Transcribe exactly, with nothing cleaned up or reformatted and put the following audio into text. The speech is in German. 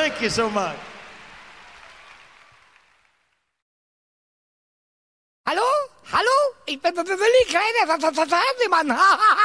Thank you so much. Hallo? Hallo? Ich bin Willi Kleiner, Fernsehmann.